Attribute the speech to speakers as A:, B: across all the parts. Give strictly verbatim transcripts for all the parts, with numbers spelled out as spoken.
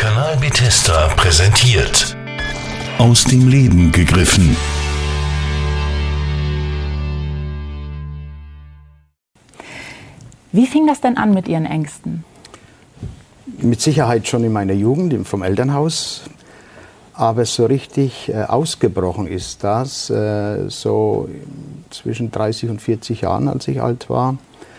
A: Kanal Bethesda präsentiert Aus dem Leben gegriffen.
B: Wie fing das denn an mit Ihren Ängsten?
C: Mit Sicherheit schon in meiner Jugend, vom Elternhaus. Aber so richtig äh, ausgebrochen ist das äh, so zwischen dreißig und vierzig Jahren, als ich alt war,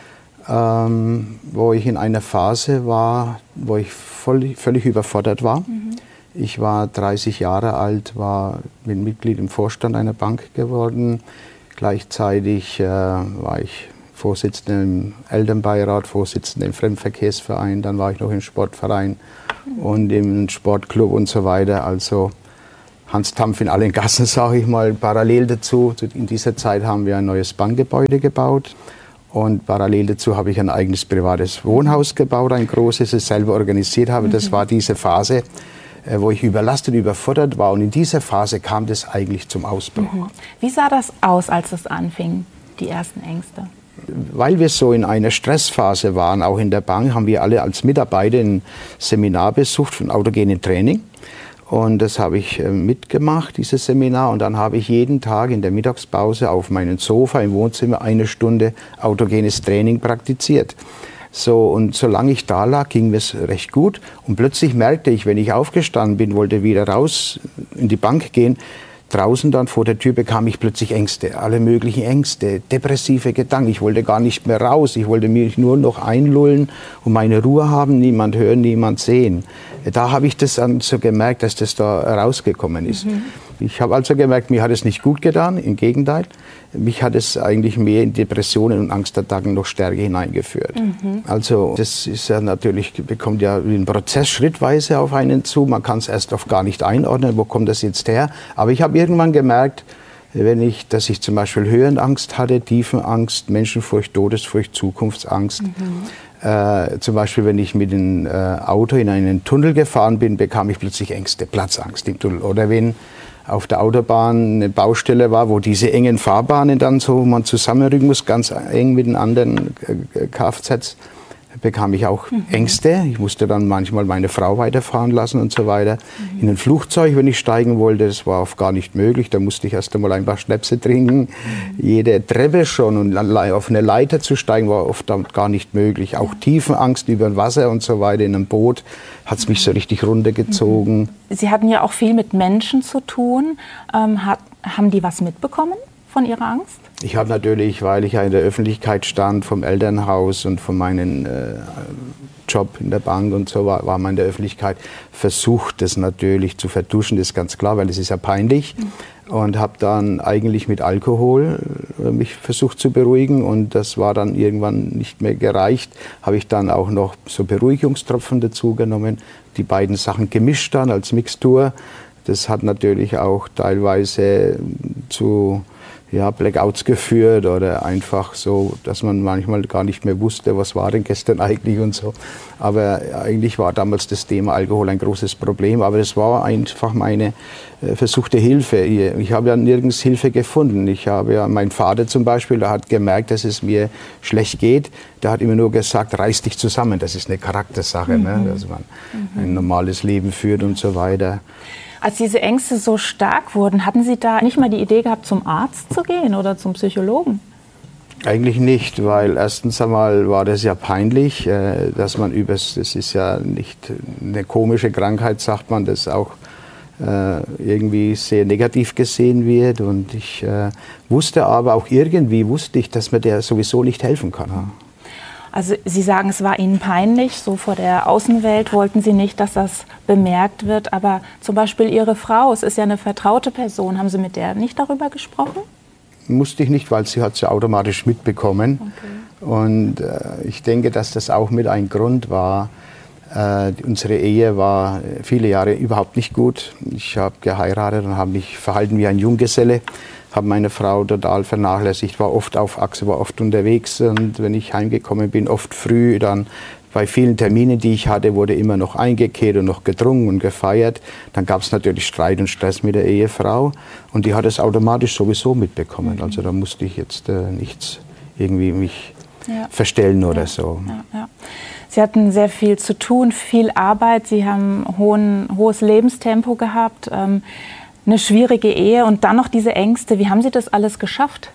C: ähm, wo ich in einer Phase war, wo ich voll, völlig überfordert war. Mhm. Ich war dreißig Jahre alt, war, bin Mitglied im Vorstand einer Bank geworden. Gleichzeitig äh, war ich Vorsitzender im Elternbeirat, Vorsitzender im Fremdenverkehrsverein, dann war ich noch im Sportverein und im Sportclub und so weiter. Also Hans Tampf in allen Gassen, sage ich mal. Parallel dazu, in dieser Zeit haben wir ein neues Bankgebäude gebaut und parallel dazu habe ich ein eigenes privates Wohnhaus gebaut, ein großes, das ich selber organisiert habe. Das war diese Phase, wo ich überlastet, überfordert war, und in dieser Phase kam das eigentlich zum Ausbruch.
B: Mhm. Wie sah das aus, als es anfing, die ersten Ängste?
C: Weil wir so in einer Stressphase waren, auch in der Bank, haben wir alle als Mitarbeiter ein Seminar besucht von autogenem Training. Und das habe ich mitgemacht, dieses Seminar. Und dann habe ich jeden Tag in der Mittagspause auf meinem Sofa im Wohnzimmer eine Stunde autogenes Training praktiziert. So, und solange ich da lag, ging es recht gut. Und plötzlich merkte ich, wenn ich aufgestanden bin, wollte wieder raus in die Bank gehen, draußen dann vor der Tür bekam ich plötzlich Ängste, alle möglichen Ängste, depressive Gedanken. Ich wollte gar nicht mehr raus, ich wollte mich nur noch einlullen und meine Ruhe haben, niemand hören, niemand sehen. Da habe ich das dann so gemerkt, dass das da rausgekommen ist. Mhm. Ich habe also gemerkt, mir hat es nicht gut getan, im Gegenteil. Mich hat es eigentlich mehr in Depressionen und Angstattacken noch stärker hineingeführt. Mhm. Also das ist ja natürlich, bekommt ja wie ein Prozess schrittweise auf einen zu. Man kann es erst oft gar nicht einordnen, wo kommt das jetzt her. Aber ich habe irgendwann gemerkt, wenn ich, dass ich zum Beispiel Höhenangst hatte, Tiefenangst, Menschenfurcht, Todesfurcht, Zukunftsangst. Mhm. Äh, zum Beispiel, wenn ich mit dem äh, Auto in einen Tunnel gefahren bin, bekam ich plötzlich Ängste, Platzangst im Tunnel. Oder wenn auf der Autobahn eine Baustelle war, wo diese engen Fahrbahnen dann so man zusammenrücken muss, ganz eng mit den anderen Kfz, bekam ich auch mhm. Ängste. Ich musste dann manchmal meine Frau weiterfahren lassen und so weiter. Mhm. In ein Flugzeug, wenn ich steigen wollte, das war oft gar nicht möglich. Da musste ich erst einmal ein paar Schnäpse trinken. Mhm. Jede Treppe schon und auf eine Leiter zu steigen, war oft gar nicht möglich. Auch Tiefenangst über Wasser und so weiter in einem Boot hat es mich so richtig runtergezogen.
B: Sie hatten ja auch viel mit Menschen zu tun. Ähm, hat, haben die was mitbekommen von Ihrer Angst?
C: Ich habe natürlich, weil ich ja in der Öffentlichkeit stand, vom Elternhaus und von meinem äh, Job in der Bank und so, war, war man in der Öffentlichkeit versucht, das natürlich zu vertuschen, das ist ganz klar, weil es ist ja peinlich. Mhm. Und habe dann eigentlich mit Alkohol äh, mich versucht zu beruhigen, und das war dann irgendwann nicht mehr gereicht. Habe ich dann auch noch so Beruhigungstropfen dazu genommen, die beiden Sachen gemischt dann als Mixtur. Das hat natürlich auch teilweise zu ja, Blackouts geführt oder einfach so, dass man manchmal gar nicht mehr wusste, was war denn gestern eigentlich und so. Aber eigentlich war damals das Thema Alkohol ein großes Problem, aber es war einfach meine äh, versuchte Hilfe. Ich habe ja nirgends Hilfe gefunden. Ich habe ja, mein Vater zum Beispiel, der hat gemerkt, dass es mir schlecht geht. Der hat immer nur gesagt, reiß dich zusammen. Das ist eine Charaktersache, mhm. ne? Dass man mhm. ein normales Leben führt und so weiter.
B: Als diese Ängste so stark wurden, hatten Sie da nicht mal die Idee gehabt, zum Arzt zu gehen oder zum Psychologen?
C: Eigentlich nicht, weil erstens einmal war das ja peinlich, dass man übers, das ist ja nicht eine komische Krankheit, sagt man, das auch irgendwie sehr negativ gesehen wird. Und ich wusste aber auch irgendwie, wusste ich, dass man der sowieso nicht helfen kann.
B: Also Sie sagen, es war Ihnen peinlich, so vor der Außenwelt wollten Sie nicht, dass das bemerkt wird. Aber zum Beispiel Ihre Frau, es ist ja eine vertraute Person, haben Sie mit der nicht darüber gesprochen?
C: Musste ich nicht, weil sie hat es ja automatisch mitbekommen. Okay. Und äh, ich denke, dass das auch mit ein Grund war. Äh, unsere Ehe war viele Jahre überhaupt nicht gut. Ich habe geheiratet und habe mich verhalten wie ein Junggeselle. Habe meine Frau total vernachlässigt, war oft auf Achse, war oft unterwegs, und wenn ich heimgekommen bin, oft früh, dann bei vielen Terminen, die ich hatte, wurde immer noch eingekehrt und noch getrunken und gefeiert. Dann gab es natürlich Streit und Stress mit der Ehefrau, und die hat es automatisch sowieso mitbekommen. Also da musste ich jetzt äh, nichts irgendwie mich ja. verstellen oder
B: ja.
C: so.
B: Ja, ja. Sie hatten sehr viel zu tun, viel Arbeit. Sie haben hohen, hohes Lebenstempo gehabt, ähm, eine schwierige Ehe und dann noch diese Ängste. Wie haben Sie das alles geschafft?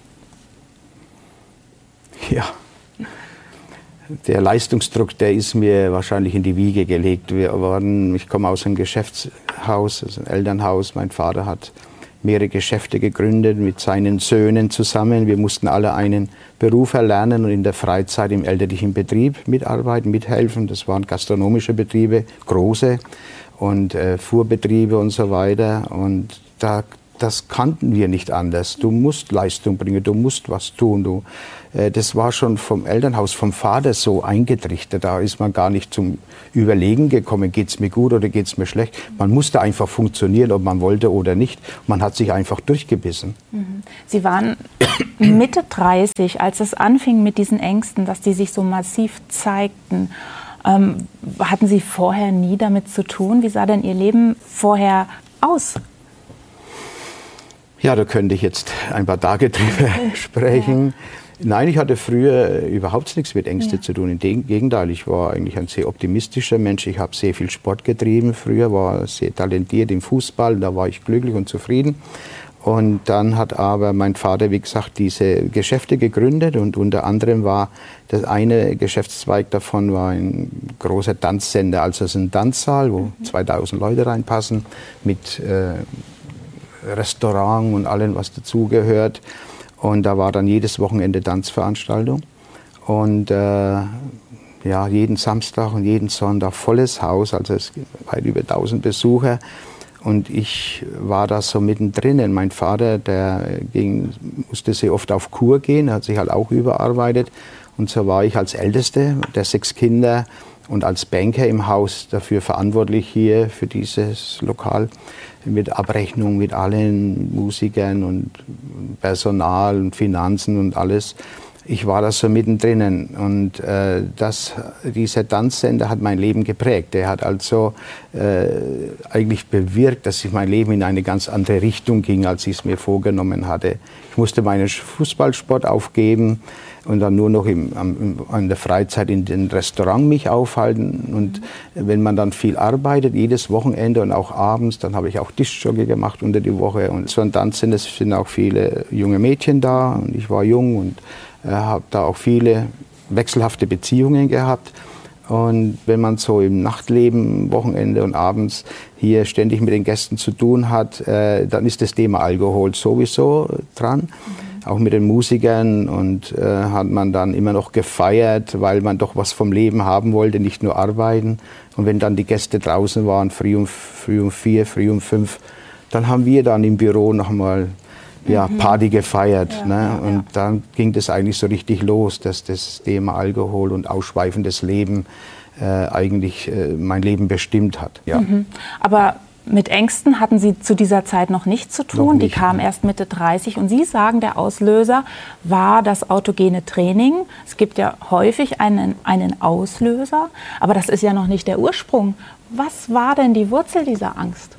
C: Ja, der Leistungsdruck, der ist mir wahrscheinlich in die Wiege gelegt worden. Ich komme aus einem Geschäftshaus, also ein Elternhaus. Mein Vater hat mehrere Geschäfte gegründet mit seinen Söhnen zusammen. Wir mussten alle einen Beruf erlernen und in der Freizeit im elterlichen Betrieb mitarbeiten, mithelfen. Das waren gastronomische Betriebe, große und äh, Fuhrbetriebe und so weiter. Und da, das kannten wir nicht anders. Du musst Leistung bringen, du musst was tun. Du, äh, das war schon vom Elternhaus, vom Vater so eingetrichtert. Da ist man gar nicht zum Überlegen gekommen, geht es mir gut oder geht es mir schlecht. Man musste einfach funktionieren, ob man wollte oder nicht. Man hat sich einfach durchgebissen.
B: Sie waren Mitte dreißig, als es anfing mit diesen Ängsten, dass die sich so massiv zeigten. Ähm, hatten Sie vorher nie damit zu tun? Wie sah denn Ihr Leben vorher aus?
C: Ja, da könnte ich jetzt ein paar Tage drüber sprechen. Ja. Nein, ich hatte früher überhaupt nichts mit Ängsten ja. zu tun. Im Gegenteil, ich war eigentlich ein sehr optimistischer Mensch. Ich habe sehr viel Sport getrieben früher, war sehr talentiert im Fußball. Da war ich glücklich und zufrieden. Und dann hat aber mein Vater, wie gesagt, diese Geschäfte gegründet. Und unter anderem war das eine Geschäftszweig davon war ein großer Tanzsender. Also es ist ein Tanzsaal, wo mhm. zweitausend Leute reinpassen mit äh, Restaurant und allem, was dazugehört. Und da war dann jedes Wochenende Tanzveranstaltung. Und äh, ja, jeden Samstag und jeden Sonntag volles Haus, also es weit über tausend Besucher. Und ich war da so mittendrin. Mein Vater, der ging, musste sehr oft auf Kur gehen, hat sich halt auch überarbeitet. Und so war ich als Älteste der sechs Kinder und als Banker im Haus dafür verantwortlich hier für dieses Lokal. Mit Abrechnung, mit allen Musikern und Personal und Finanzen und alles. Ich war da so mittendrin und äh, das, dieser Tanzsender hat mein Leben geprägt. Der hat also äh, eigentlich bewirkt, dass sich mein Leben in eine ganz andere Richtung ging, als ich es mir vorgenommen hatte. Ich musste meinen Fußballsport aufgeben und dann nur noch im, am, an der Freizeit in den Restaurant mich aufhalten. Und wenn man dann viel arbeitet, jedes Wochenende und auch abends, dann habe ich auch Diskjockey gemacht unter die Woche. Und so ein Tanzen, es sind auch viele junge Mädchen da und ich war jung und äh, habe da auch viele wechselhafte Beziehungen gehabt. Und wenn man so im Nachtleben, Wochenende und abends hier ständig mit den Gästen zu tun hat, äh, dann ist das Thema Alkohol sowieso dran. Mhm. Auch mit den Musikern und äh, hat man dann immer noch gefeiert, weil man doch was vom Leben haben wollte, nicht nur arbeiten. Und wenn dann die Gäste draußen waren, früh um, früh um vier, früh um fünf, dann haben wir dann im Büro nochmal ja, mhm. Party gefeiert. Ja, ne? Ja, und ja. dann ging das eigentlich so richtig los, dass das Thema Alkohol und ausschweifendes Leben äh, eigentlich äh, mein Leben bestimmt hat. Ja.
B: Mhm. Aber mit Ängsten hatten Sie zu dieser Zeit noch nichts zu tun. Nicht, die kamen ne? erst Mitte dreißig. Und Sie sagen, der Auslöser war das autogene Training. Es gibt ja häufig einen, einen Auslöser, aber das ist ja noch nicht der Ursprung. Was war denn die Wurzel dieser Angst?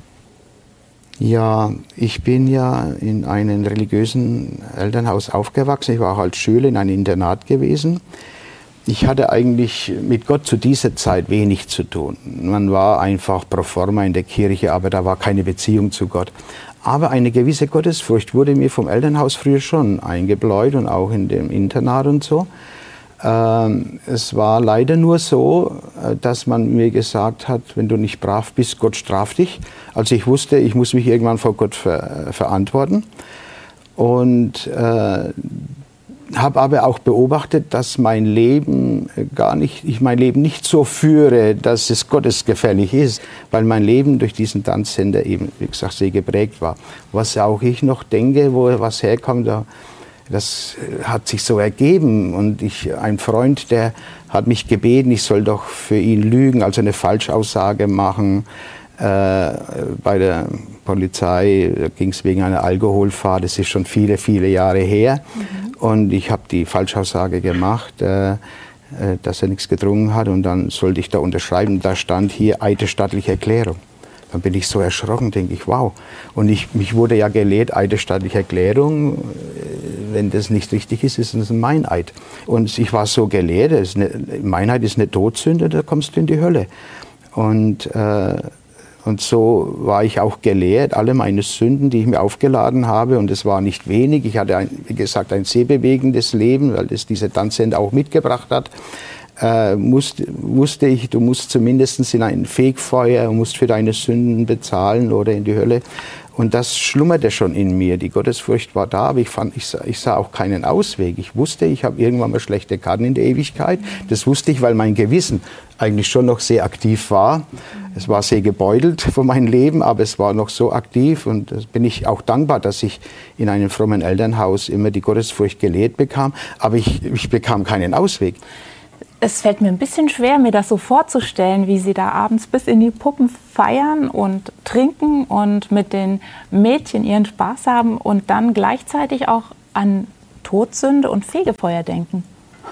C: Ja, ich bin ja in einem religiösen Elternhaus aufgewachsen. Ich war auch als Schüler in einem Internat gewesen. Ich hatte eigentlich mit Gott zu dieser Zeit wenig zu tun. Man war einfach pro forma in der Kirche, aber da war keine Beziehung zu Gott. Aber eine gewisse Gottesfurcht wurde mir vom Elternhaus früher schon eingebläut und auch in dem Internat und so. Ähm, es war leider nur so, dass man mir gesagt hat, wenn du nicht brav bist, Gott straft dich. Also ich wusste, ich muss mich irgendwann vor Gott ver verantworten. Und äh, habe aber auch beobachtet, dass mein Leben gar nicht, ich mein Leben nicht so führe, dass es gottesgefällig ist, weil mein Leben durch diesen Tanzsender eben, wie gesagt, sehr geprägt war. Was auch ich noch denke, wo was herkommt, da, das hat sich so ergeben. Und ich, ein Freund, der hat mich gebeten, ich soll doch für ihn lügen, also eine Falschaussage machen. Äh, bei der Polizei ging es wegen einer Alkoholfahrt, das ist schon viele, viele Jahre her. Mhm. Und ich habe die Falschaussage gemacht, äh, äh, dass er nichts getrunken hat. Und dann sollte ich da unterschreiben, da stand hier eidesstattliche Erklärung. Dann bin ich so erschrocken, denke ich, wow. Und ich, mich wurde ja gelehrt, eidesstattliche Erklärung, wenn das nicht richtig ist, ist es ein Meineid. Und ich war so gelehrt, das ist eine, Meineid ist eine Todsünde, da kommst du in die Hölle. Und, äh, und so war ich auch gelehrt, alle meine Sünden, die ich mir aufgeladen habe, und es war nicht wenig, ich hatte, ein, wie gesagt, ein sehr bewegendes Leben, weil das diese Tanzsender auch mitgebracht hat, äh, musste, wusste ich, du musst zumindest in ein Fegfeuer, du musst für deine Sünden bezahlen oder in die Hölle. Und das schlummerte schon in mir. Die Gottesfurcht war da, aber ich, fand, ich, sah, ich sah auch keinen Ausweg. Ich wusste, ich habe irgendwann mal schlechte Karten in der Ewigkeit. Das wusste ich, weil mein Gewissen eigentlich schon noch sehr aktiv war. Es war sehr gebeutelt von meinem Leben, aber es war noch so aktiv. Und da bin ich auch dankbar, dass ich in einem frommen Elternhaus immer die Gottesfurcht gelehrt bekam. Aber ich, ich bekam keinen Ausweg.
B: Es fällt mir ein bisschen schwer, mir das so vorzustellen, wie Sie da abends bis in die Puppen feiern und trinken und mit den Mädchen ihren Spaß haben und dann gleichzeitig auch an Todsünde und Fegefeuer denken.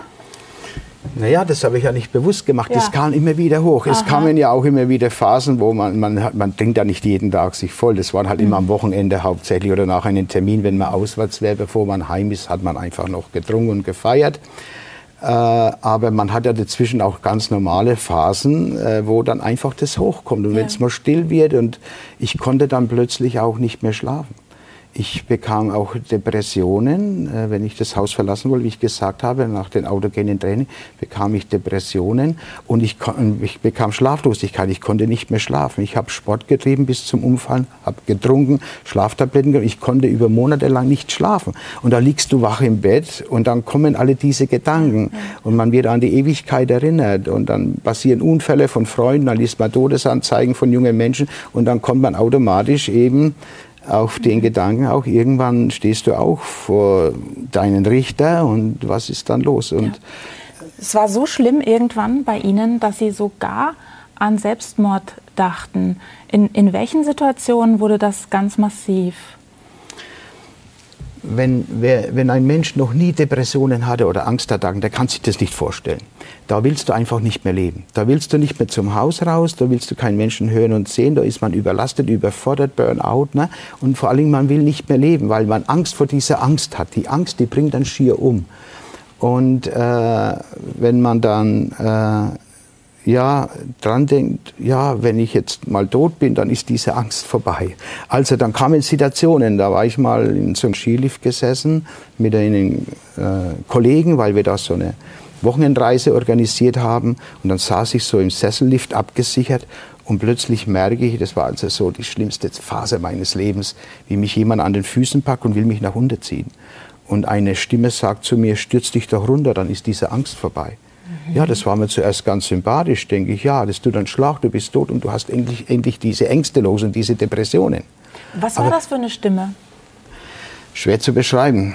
C: Naja, das habe ich ja nicht bewusst gemacht.
B: Ja.
C: Das kam immer wieder hoch.
B: Aha.
C: Es kamen ja auch immer wieder Phasen, wo man, man, man trinkt ja nicht jeden Tag sich voll. Das war halt mhm. immer am Wochenende hauptsächlich oder nach einem Termin, wenn man auswärts wäre, bevor man heim ist, hat man einfach noch getrunken und gefeiert. Äh, aber man hat ja dazwischen auch ganz normale Phasen, äh, wo dann einfach das hochkommt. Und ja. wenn es mal still wird, und ich konnte dann plötzlich auch nicht mehr schlafen. Ich bekam auch Depressionen, äh, wenn ich das Haus verlassen wollte, wie ich gesagt habe, nach den autogenen Training bekam ich Depressionen und ich, ich bekam Schlaflosigkeit. Ich konnte nicht mehr schlafen. Ich habe Sport getrieben bis zum Umfallen, habe getrunken, Schlaftabletten genommen. Ich konnte über Monate lang nicht schlafen. Und da liegst du wach im Bett und dann kommen alle diese Gedanken und man wird an die Ewigkeit erinnert und dann passieren Unfälle von Freunden, dann liest man Todesanzeigen von jungen Menschen und dann kommt man automatisch eben auf den Gedanken auch, irgendwann stehst du auch vor deinen Richter und was ist dann los? Und
B: ja. Es war so schlimm irgendwann bei Ihnen, dass Sie sogar an Selbstmord dachten. In, in welchen Situationen wurde das ganz massiv?
C: Wenn, wer, wenn ein Mensch noch nie Depressionen hatte oder Angstattacken, der kann sich das nicht vorstellen. Da willst du einfach nicht mehr leben. Da willst du nicht mehr zum Haus raus, da willst du keinen Menschen hören und sehen, da ist man überlastet, überfordert, Burnout. Ne? Und vor allen Dingen, man will nicht mehr leben, weil man Angst vor dieser Angst hat. Die Angst, die bringt dann schier um. Und äh, wenn man dann äh, ja, dran denkt, ja, wenn ich jetzt mal tot bin, dann ist diese Angst vorbei. Also dann kamen Situationen, da war ich mal in so einem Skilift gesessen mit einem äh, Kollegen, weil wir da so eine Wochenendreise organisiert haben, und dann saß ich so im Sessellift abgesichert und plötzlich merke ich, das war also so die schlimmste Phase meines Lebens, wie mich jemand an den Füßen packt und will mich nach unten ziehen. Und eine Stimme sagt zu mir, stürz dich doch runter, dann ist diese Angst vorbei. Ja, das war mir zuerst ganz sympathisch, denke ich, ja, das tut einen Schlag, du bist tot und du hast endlich, endlich diese Ängste los und diese Depressionen.
B: Was war Aber das für eine Stimme?
C: Schwer zu beschreiben.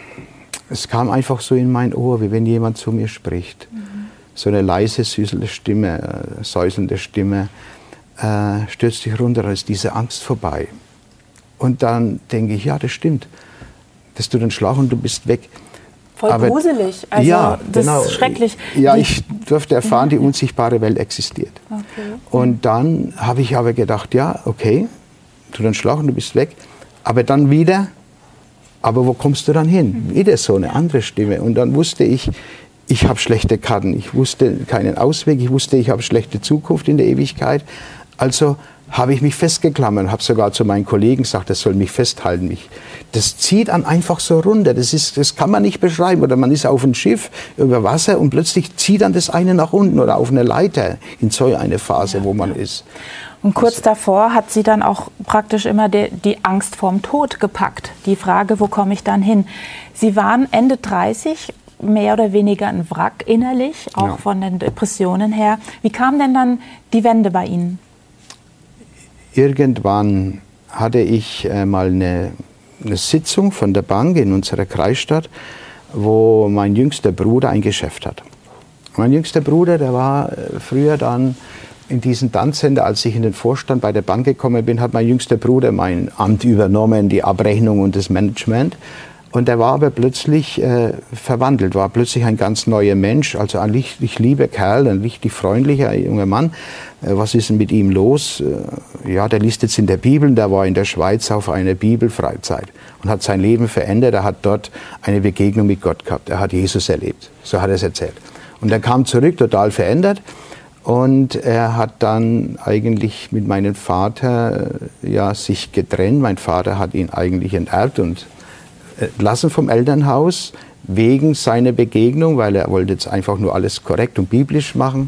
C: Es kam einfach so in mein Ohr, wie wenn jemand zu mir spricht. Mhm. So eine leise, süße Stimme, äh, säuselnde Stimme, äh, stürzt dich runter, dann ist diese Angst vorbei. Und dann denke ich, ja, das stimmt. Das tut einen Schlag und du bist weg.
B: Voll aber, gruselig, also
C: ja,
B: das
C: genau.
B: ist schrecklich.
C: Ja, ich durfte erfahren, die unsichtbare Welt existiert.
B: Okay.
C: Und dann habe ich aber gedacht, ja, okay, tu den Schlag und du bist weg. Aber dann wieder, aber wo kommst du dann hin? Mhm. Wieder so eine andere Stimme. Und dann wusste ich, ich habe schlechte Karten. Ich wusste keinen Ausweg. Ich wusste, ich habe schlechte Zukunft in der Ewigkeit. Also habe ich mich festgeklammert, habe sogar zu meinen Kollegen gesagt, das soll mich festhalten. Mich, das zieht dann einfach so runter, das, ist, das kann man nicht beschreiben. Oder man ist auf einem Schiff über Wasser und plötzlich zieht dann das eine nach unten oder auf eine Leiter in so eine Phase, ja, wo man ja. ist.
B: Und kurz also, davor hat Sie dann auch praktisch immer die, die Angst vorm Tod gepackt. Die Frage, wo komme ich dann hin? Sie waren Ende dreißig, mehr oder weniger ein Wrack innerlich, auch ja. von den Depressionen her. Wie kam denn dann die Wende bei Ihnen?
C: Irgendwann hatte ich äh, mal eine, eine Sitzung von der Bank in unserer Kreisstadt, wo mein jüngster Bruder ein Geschäft hat. Mein jüngster Bruder, der war äh, früher dann in diesem Tanzcenter, als ich in den Vorstand bei der Bank gekommen bin, hat mein jüngster Bruder mein Amt übernommen, die Abrechnung und das Management. Und er war aber plötzlich äh, verwandelt, war plötzlich ein ganz neuer Mensch, also ein richtig lieber Kerl, ein richtig freundlicher junger Mann. Äh, was ist denn mit ihm los? Äh, ja, der liest jetzt in der Bibel, der war in der Schweiz auf einer Bibelfreizeit und hat sein Leben verändert. Er hat dort eine Begegnung mit Gott gehabt, er hat Jesus erlebt, so hat er es erzählt. Und er kam zurück, total verändert. Und er hat dann eigentlich mit meinem Vater äh, ja, sich getrennt. Mein Vater hat ihn eigentlich enterbt und entlassen vom Elternhaus wegen seiner Begegnung, weil er wollte jetzt einfach nur alles korrekt und biblisch machen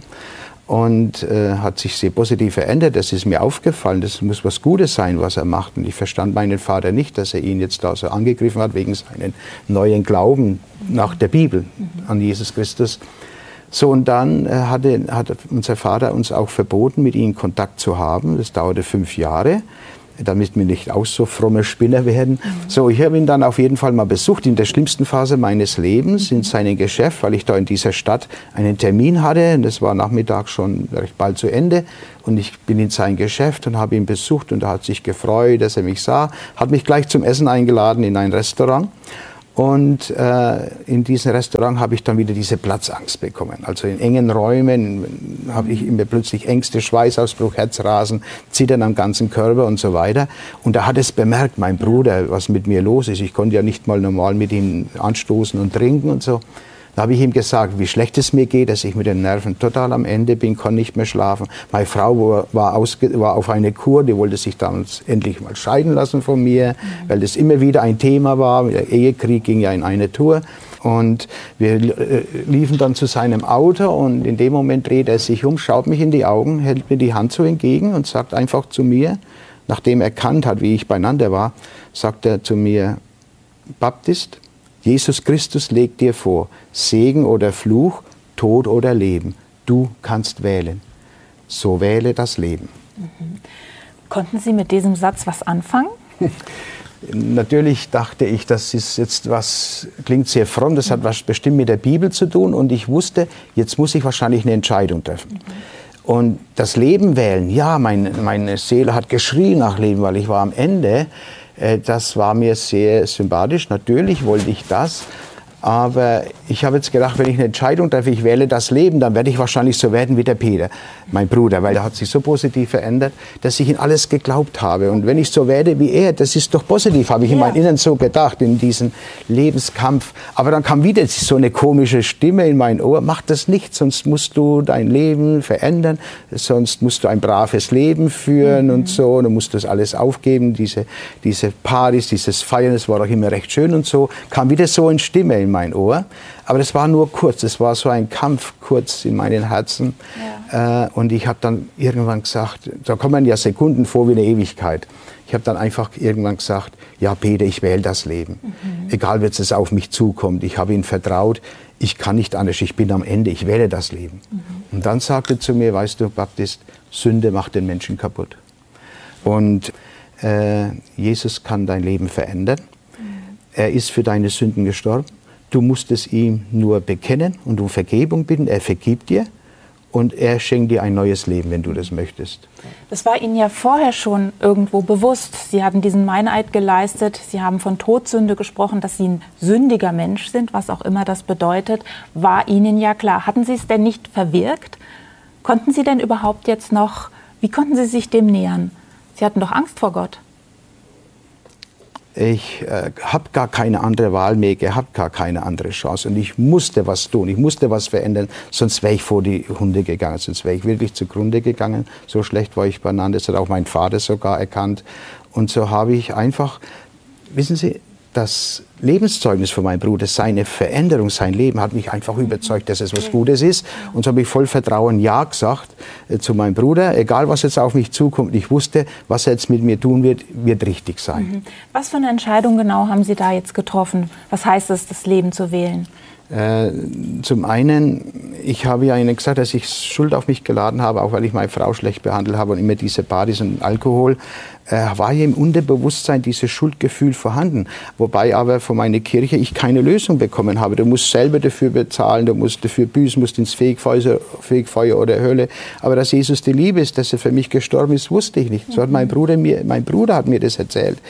C: und äh, hat sich sehr positiv verändert. Das ist mir aufgefallen, das muss was Gutes sein, was er macht. Und ich verstand meinen Vater nicht, dass er ihn jetzt da so angegriffen hat wegen seinen neuen Glauben nach der Bibel an Jesus Christus. So, und dann äh, hatte, hat unser Vater uns auch verboten, mit ihm Kontakt zu haben. Das dauerte fünf Jahre. Damit wir nicht auch so fromme Spinner werden. Mhm. So, ich habe ihn dann auf jeden Fall mal besucht in der schlimmsten Phase meines Lebens, mhm. in seinem Geschäft, weil ich da in dieser Stadt einen Termin hatte. Das war nachmittags schon recht bald zu Ende. Und ich bin in sein Geschäft und habe ihn besucht und er hat sich gefreut, dass er mich sah. Hat mich gleich zum Essen eingeladen in ein Restaurant. Und äh, in diesem Restaurant habe ich dann wieder diese Platzangst bekommen. Also in engen Räumen habe ich immer plötzlich Ängste, Schweißausbruch, Herzrasen, Zittern am ganzen Körper und so weiter. Und er hat es bemerkt, mein Bruder, was mit mir los ist. Ich konnte ja nicht mal normal mit ihm anstoßen und trinken und so. Da habe ich ihm gesagt, wie schlecht es mir geht, dass ich mit den Nerven total am Ende bin, kann nicht mehr schlafen. Meine Frau war, ausge, war auf eine Kur, die wollte sich damals endlich mal scheiden lassen von mir, mhm. weil das immer wieder ein Thema war. Der Ehekrieg ging ja in eine Tour. Und wir äh, liefen dann zu seinem Auto und in dem Moment dreht er sich um, schaut mich in die Augen, hält mir die Hand so entgegen und sagt einfach zu mir, nachdem er erkannt hat, wie ich beieinander war, sagt er zu mir, Baptist, Jesus Christus legt dir vor, Segen oder Fluch, Tod oder Leben. Du kannst wählen. So wähle das Leben.
B: Mhm. Konnten Sie mit diesem Satz was anfangen?
C: Natürlich dachte ich, das ist jetzt was, klingt sehr fromm, das hat was bestimmt mit der Bibel zu tun. Und ich wusste, jetzt muss ich wahrscheinlich eine Entscheidung treffen. Mhm. Und das Leben wählen, ja, mein, meine Seele hat geschrien nach Leben, weil ich war am Ende. Das war mir sehr sympathisch. Natürlich wollte ich das. Aber ich habe jetzt gedacht, wenn ich eine Entscheidung treffe, ich wähle das Leben, dann werde ich wahrscheinlich so werden wie der Peter, mein Bruder, weil er hat sich so positiv verändert, dass ich in alles geglaubt habe. Und wenn ich so werde wie er, das ist doch positiv, habe ich ja in meinem Inneren so gedacht, in diesem Lebenskampf. Aber dann kam wieder so eine komische Stimme in mein Ohr, mach das nicht, sonst musst du dein Leben verändern, sonst musst du ein braves Leben führen mhm. und so, und du musst das alles aufgeben, diese, diese Partys, dieses Feiern, das war doch immer recht schön und so, kam wieder so eine Stimme in mein Ohr. Aber das war nur kurz, es war so ein Kampf kurz in meinem Herzen. Ja. Äh, und ich habe dann irgendwann gesagt, da kommen ja Sekunden vor wie eine Ewigkeit. Ich habe dann einfach irgendwann gesagt, ja Peter, ich wähle das Leben. Mhm. Egal, wie es auf mich zukommt. Ich habe ihm vertraut, ich kann nicht anders, ich bin am Ende, ich wähle das Leben. Mhm. Und dann sagte er zu mir, weißt du, Baptist, Sünde macht den Menschen kaputt. Und äh, Jesus kann dein Leben verändern. Mhm. Er ist für deine Sünden gestorben. Du musst es ihm nur bekennen und um Vergebung bitten. Er vergibt dir und er schenkt dir ein neues Leben, wenn du das möchtest.
B: Das war Ihnen ja vorher schon irgendwo bewusst. Sie hatten diesen Meineid geleistet. Sie haben von Todsünde gesprochen, dass Sie ein sündiger Mensch sind, was auch immer das bedeutet. War Ihnen ja klar. Hatten Sie es denn nicht verwirkt? Konnten Sie denn überhaupt jetzt noch, wie konnten Sie sich dem nähern? Sie hatten doch Angst vor Gott.
C: Ich äh, habe gar keine andere Wahl mehr gehabt, gar keine andere Chance. Und ich musste was tun, ich musste was verändern, sonst wäre ich vor die Hunde gegangen, sonst wäre ich wirklich zugrunde gegangen. So schlecht war ich beieinander, das hat auch mein Vater sogar erkannt. Und so habe ich einfach, wissen Sie, das Lebenszeugnis von meinem Bruder, seine Veränderung, sein Leben hat mich einfach überzeugt, dass es was Gutes ist. Und so habe ich voll Vertrauen Ja gesagt äh, zu meinem Bruder. Egal, was jetzt auf mich zukommt, ich wusste, was er jetzt mit mir tun wird, wird richtig sein.
B: Mhm. Was für eine Entscheidung genau haben Sie da jetzt getroffen? Was heißt es, das Leben zu wählen?
C: Äh, zum einen, ich habe ja Ihnen gesagt, dass ich Schuld auf mich geladen habe, auch weil ich meine Frau schlecht behandelt habe und immer diese Partys und Alkohol, äh, war ja im Unterbewusstsein dieses Schuldgefühl vorhanden. Wobei aber von meiner Kirche ich keine Lösung bekommen habe. Du musst selber dafür bezahlen, du musst dafür büßen, musst ins Fegfeuer, Fegfeuer oder Hölle. Aber dass Jesus die Liebe ist, dass er für mich gestorben ist, wusste ich nicht. So hat mein Bruder mir, mein Bruder hat mir das erzählt.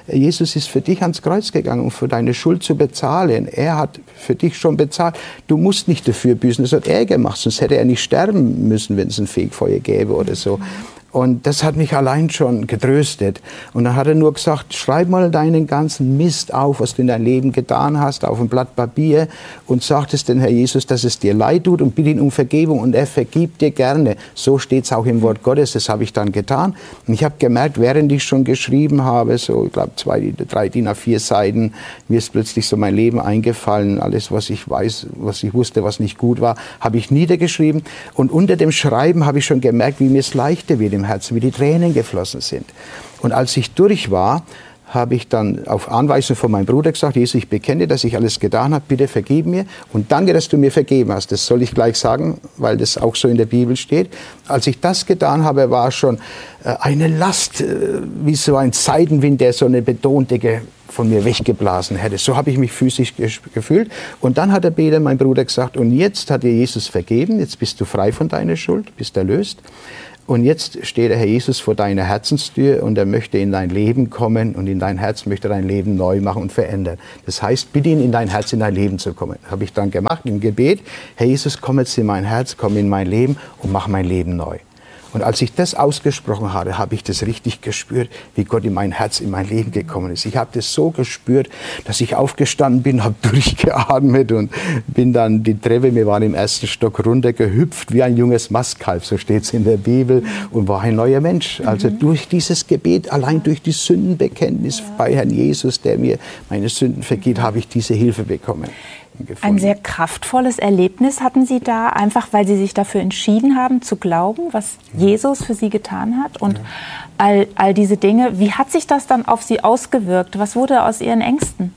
C: Jesus ist für dich ans Kreuz gegangen, um für deine Schuld zu bezahlen. Er hat für dich schon bezahlt. Du musst nicht dafür büßen, das hat er gemacht, sonst hätte er nicht sterben müssen, wenn es ein Fegfeuer gäbe oder so. Und das hat mich allein schon getröstet. Und dann hat er nur gesagt, schreib mal deinen ganzen Mist auf, was du in deinem Leben getan hast, auf ein Blatt Papier und sag es dem Herr Jesus, dass es dir leid tut und bitte ihn um Vergebung und er vergibt dir gerne. So steht es auch im Wort Gottes, das habe ich dann getan. Und ich habe gemerkt, während ich schon geschrieben habe, so ich glaube zwei, drei D I N A vier Seiten, mir ist plötzlich so mein Leben eingefallen, alles was ich weiß, was ich wusste, was nicht gut war, habe ich niedergeschrieben. Und unter dem Schreiben habe ich schon gemerkt, wie mir es leichter wird im Herzen, wie die Tränen geflossen sind. Und als ich durch war, habe ich dann auf Anweisung von meinem Bruder gesagt, Jesus, ich bekenne, dass ich alles getan habe, bitte vergib mir und danke, dass du mir vergeben hast. Das soll ich gleich sagen, weil das auch so in der Bibel steht. Als ich das getan habe, war schon eine Last, wie so ein Seitenwind, der so eine Betondecke von mir weggeblasen hätte. So habe ich mich physisch gefühlt. Und dann hat der Peter, mein Bruder, gesagt, und jetzt hat dir Jesus vergeben, jetzt bist du frei von deiner Schuld, bist erlöst. Und jetzt steht der Herr Jesus vor deiner Herzenstür und er möchte in dein Leben kommen und in dein Herz möchte dein Leben neu machen und verändern. Das heißt, bitte ihn in dein Herz, in dein Leben zu kommen. Das habe ich dann gemacht im Gebet. Herr Jesus, komm jetzt in mein Herz, komm in mein Leben und mach mein Leben neu. Und als ich das ausgesprochen habe, habe ich das richtig gespürt, wie Gott in mein Herz, in mein Leben gekommen ist. Ich habe das so gespürt, dass ich aufgestanden bin, habe durchgeatmet und bin dann die Treppe, wir waren im ersten Stock, runtergehüpft wie ein junges Mastkalb, so steht es in der Bibel, und war ein neuer Mensch. Also mhm. durch dieses Gebet, allein durch die Sündenbekenntnis ja. bei Herrn Jesus, der mir meine Sünden vergibt, habe ich diese Hilfe bekommen. Gefunden.
B: Ein sehr kraftvolles Erlebnis hatten Sie da, einfach weil Sie sich dafür entschieden haben, zu glauben, was Jesus für Sie getan hat und ja. all, all diese Dinge. Wie hat sich das dann auf Sie ausgewirkt? Was wurde aus Ihren Ängsten?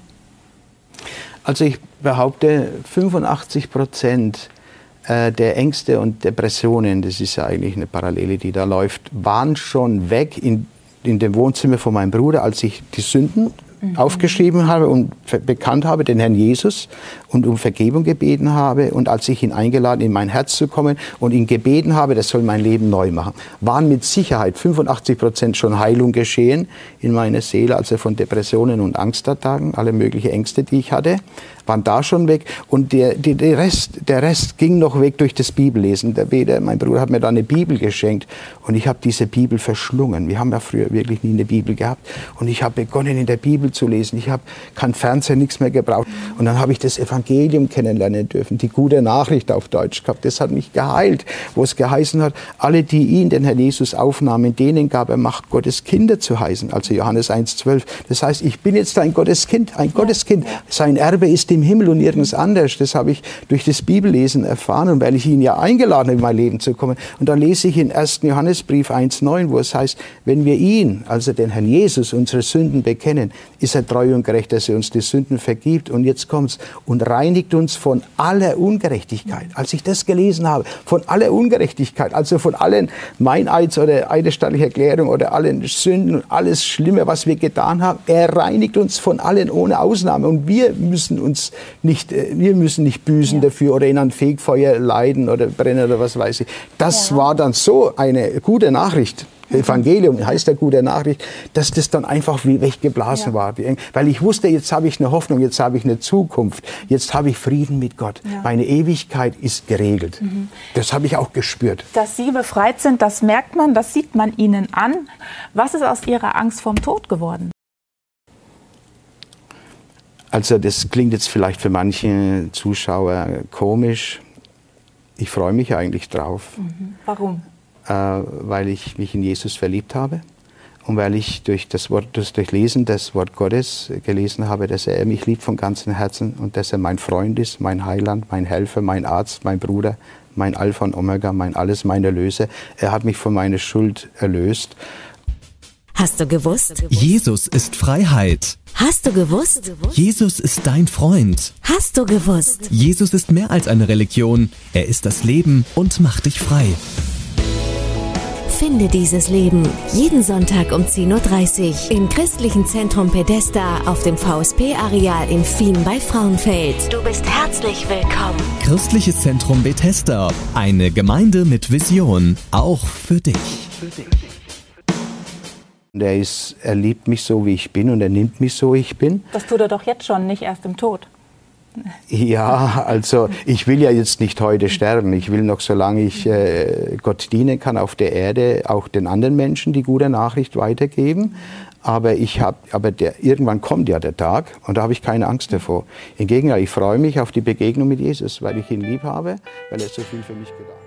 C: Also ich behaupte, fünfundachtzig Prozent der Ängste und Depressionen, das ist ja eigentlich eine Parallele, die da läuft, waren schon weg in, in dem Wohnzimmer von meinem Bruder, als ich die Sünden Mhm. aufgeschrieben habe und bekannt habe, den Herrn Jesus, und um Vergebung gebeten habe. Und als ich ihn eingeladen, in mein Herz zu kommen und ihn gebeten habe, das soll mein Leben neu machen, waren mit Sicherheit fünfundachtzig Prozent schon Heilung geschehen in meiner Seele, also von Depressionen und Angstattacken, alle möglichen Ängste, die ich hatte, waren da schon weg. Und der, der, der, Rest, der Rest ging noch weg durch das Bibellesen. Der Peter, mein Bruder, hat mir da eine Bibel geschenkt und ich habe diese Bibel verschlungen. Wir haben ja früher wirklich nie eine Bibel gehabt. Und ich habe begonnen, in der Bibel zu lesen. Ich habe kein Fernseher, nichts mehr gebraucht. Und dann habe ich das Evangelium kennenlernen dürfen, die gute Nachricht auf Deutsch gehabt. Das hat mich geheilt, wo es geheißen hat, alle, die ihn, den Herrn Jesus, aufnahmen, denen gab er Macht, Gottes Kinder zu heißen. Also Johannes eins zwölf. Das heißt, ich bin jetzt ein Gotteskind, ein Gotteskind. Sein Erbe ist im Himmel und nirgends anders. Das habe ich durch das Bibellesen erfahren und weil ich ihn ja eingeladen habe, in mein Leben zu kommen. Und dann lese ich in ersten Johannesbrief eins neun, wo es heißt, wenn wir ihn, also den Herrn Jesus, unsere Sünden bekennen, ist er treu und gerecht, dass er uns die Sünden vergibt. Und jetzt kommt's und reinigt uns von aller Ungerechtigkeit. Als ich das gelesen habe, von aller Ungerechtigkeit, also von allen Meineids- oder eidesstattlicher Erklärung oder allen Sünden und alles Schlimme, was wir getan haben, er reinigt uns von allen ohne Ausnahme. Und wir müssen uns nicht, wir müssen nicht büßen ja. dafür oder in ein Fegfeuer leiden oder brennen oder was weiß ich. Das ja. war dann so eine gute Nachricht. Evangelium heißt ja gute Nachricht, dass das dann einfach wie weggeblasen ja. war. Weil ich wusste, jetzt habe ich eine Hoffnung, jetzt habe ich eine Zukunft, jetzt habe ich Frieden mit Gott. Ja. Meine Ewigkeit ist geregelt. Mhm. Das habe ich auch gespürt.
B: Dass Sie befreit sind, das merkt man, das sieht man Ihnen an. Was ist aus Ihrer Angst vorm Tod geworden?
C: Also das klingt jetzt vielleicht für manche Zuschauer komisch. Ich freue mich eigentlich drauf.
B: Mhm. Warum?
C: Äh, weil ich mich in Jesus verliebt habe und weil ich durch das Wort, das Durchlesen des Wort Gottes gelesen habe, dass er mich liebt von ganzem Herzen und dass er mein Freund ist, mein Heiland, mein Helfer, mein Arzt, mein Bruder, mein Alpha und Omega, mein Alles, mein Erlöser. Er hat mich von meiner Schuld erlöst.
D: Hast du gewusst?
E: Jesus ist Freiheit.
D: Hast du gewusst?
E: Jesus ist dein Freund.
D: Hast du gewusst?
E: Jesus ist mehr als eine Religion. Er ist das Leben und macht dich frei.
D: Finde dieses Leben jeden Sonntag um zehn Uhr dreißig im Christlichen Zentrum Bethesda auf dem V S P-Areal in Fien bei Frauenfeld. Du bist herzlich willkommen.
E: Christliches Zentrum Bethesda, eine Gemeinde mit Vision, auch für dich. Für dich.
C: Er, ist, er liebt mich so, wie ich bin, und er nimmt mich so, wie ich bin.
B: Das tut er doch jetzt schon, nicht erst im Tod.
C: Ja, also ich will ja jetzt nicht heute sterben. Ich will noch, solange ich äh, Gott dienen kann auf der Erde, auch den anderen Menschen die gute Nachricht weitergeben. Aber, ich hab, aber der, irgendwann kommt ja der Tag, und da habe ich keine Angst davor. Im Gegenteil, ich freue mich auf die Begegnung mit Jesus, weil ich ihn lieb habe, weil er so viel für mich getan hat.